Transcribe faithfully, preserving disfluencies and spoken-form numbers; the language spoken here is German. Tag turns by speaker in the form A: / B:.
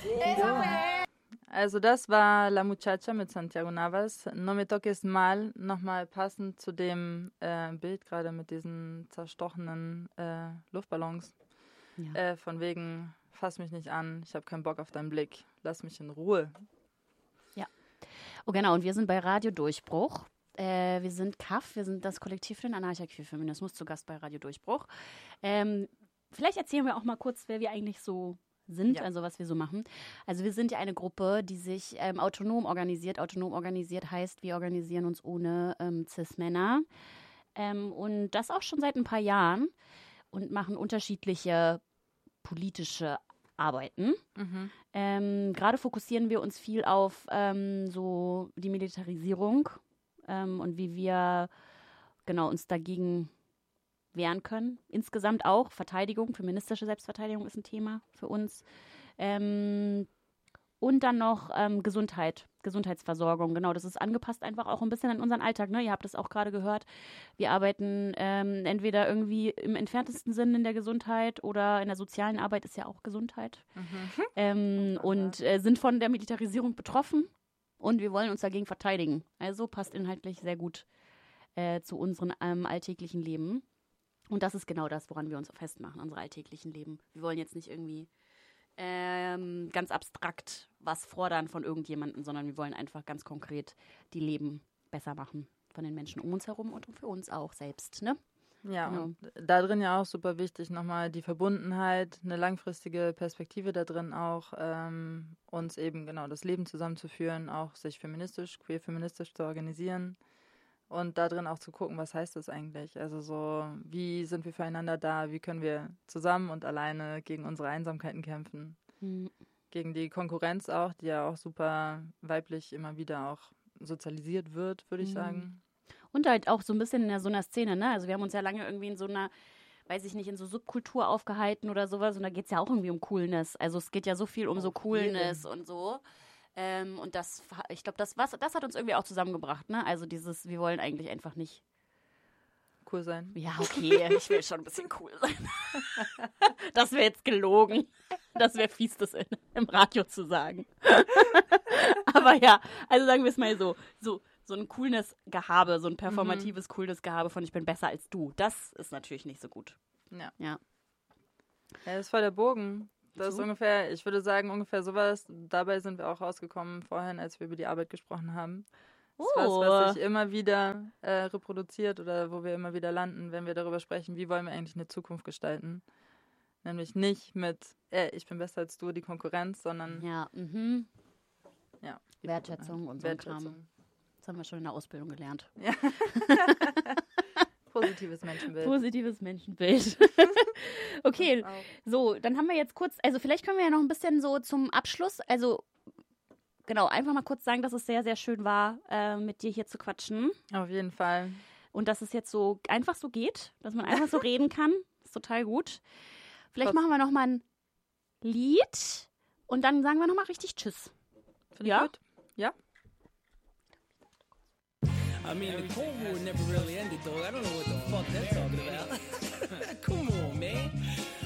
A: Also das war La Muchacha mit Santiago Navas. No me toques mal, nochmal passend zu dem äh, Bild gerade mit diesen zerstochenen äh, Luftballons.
B: Ja.
A: Äh, von wegen, fass mich nicht an, ich habe keinen Bock auf deinen Blick, lass mich in Ruhe.
B: Ja. Oh genau, und wir sind bei Radio Durchbruch. Äh, wir sind K A F, wir sind das Kollektiv für den Anarcha-Queer-Feminismus, zu Gast bei Radio Durchbruch. Ähm, vielleicht erzählen wir auch mal kurz, wer wir eigentlich so sind,
A: Ja.
B: also was wir so machen. Also wir sind ja eine Gruppe, die sich ähm, autonom organisiert. Autonom organisiert heißt, wir organisieren uns ohne ähm, Cis-Männer. Ähm, und das auch schon seit ein paar Jahren und machen unterschiedliche politische Arbeiten.
A: Mhm.
B: Ähm, gerade fokussieren wir uns viel auf ähm, so die Militarisierung ähm, und wie wir genau uns dagegen wehren können. Insgesamt auch Verteidigung, feministische Selbstverteidigung ist ein Thema für uns. Ähm, und dann noch ähm, Gesundheit, Gesundheitsversorgung. Genau, das ist angepasst einfach auch ein bisschen an unseren Alltag. Ne? Ihr habt es auch gerade gehört. Wir arbeiten ähm, entweder irgendwie im entferntesten Sinn in der Gesundheit oder in der sozialen Arbeit ist ja auch Gesundheit.
A: Mhm.
B: Ähm, und äh, sind von der Militarisierung betroffen und wir wollen uns dagegen verteidigen. Also passt inhaltlich sehr gut äh, zu unserem ähm, alltäglichen Leben. Und das ist genau das, woran wir uns festmachen, unsere alltäglichen Leben. Wir wollen jetzt nicht irgendwie ähm, ganz abstrakt was fordern von irgendjemandem, sondern wir wollen einfach ganz konkret die Leben besser machen von den Menschen um uns herum und für uns auch selbst, ne?
A: Ja,
B: Genau.
A: und da drin ja auch super wichtig, nochmal die Verbundenheit, eine langfristige Perspektive da drin auch, ähm, uns eben genau das Leben zusammenzuführen, auch sich feministisch, queer-feministisch zu organisieren und da drin auch zu gucken, was heißt das eigentlich? Also so, wie sind wir füreinander da, wie können wir zusammen und alleine gegen unsere Einsamkeiten kämpfen,
B: Mhm.
A: gegen die Konkurrenz auch, die ja auch super weiblich immer wieder auch sozialisiert wird, würde ich
B: Mhm.
A: sagen.
B: Und halt auch so ein bisschen in so einer Szene, ne? Also wir haben uns ja lange irgendwie in so einer, weiß ich nicht, in so Subkultur aufgehalten oder sowas. Und da geht es ja auch irgendwie um Coolness. Also es geht ja so viel um so
A: Auf
B: Coolness
A: jeden.
B: und so. Ähm, und das, ich glaube, das, was, das hat uns irgendwie auch zusammengebracht, ne? Also dieses, wir wollen eigentlich einfach nicht.
A: Cool sein.
B: Ja, okay, ich will schon ein bisschen cool sein. Das wäre jetzt gelogen. Das wäre fies, das in, im Radio zu sagen. Aber ja, also sagen wir es mal so, so. So ein Coolness-Gehabe, so ein performatives Coolness-Gehabe von ich bin besser als du. Das ist natürlich nicht so gut.
A: Ja.
B: Ja.
A: Ja, das war der Bogen. Das
B: So.
A: ist ungefähr, ich würde sagen, ungefähr sowas. Dabei sind wir auch rausgekommen vorhin, als wir über die Arbeit gesprochen haben. Das ist was, was sich immer wieder äh, reproduziert oder wo wir immer wieder landen, wenn wir darüber sprechen, wie wollen wir eigentlich eine Zukunft gestalten. Nämlich nicht mit, äh, ich bin besser als du, die Konkurrenz, sondern
B: Ja, mhm.
A: ja, die
B: Wertschätzung und so ein Kram.
A: Wertschätzung.
B: Das haben wir schon in der Ausbildung gelernt.
A: Ja. Positives Menschenbild.
B: Positives Menschenbild. Okay,
A: Das auch.
B: so, dann haben wir jetzt kurz, also vielleicht können wir ja noch ein bisschen so zum Abschluss, also genau, einfach mal kurz sagen, dass es sehr, sehr schön war, äh, mit dir hier zu quatschen.
A: Auf jeden Fall.
B: Und dass es jetzt so einfach so geht, dass man einfach so reden kann. Ist total gut. Vielleicht
A: Trotz-
B: machen wir noch mal ein Lied und dann sagen wir noch mal richtig Tschüss.
A: Finde
B: Ja?
A: ich gut. Ja.
C: I mean, the Cold War never really ended, though. I don't know what the fuck they're talking about. Come on, man.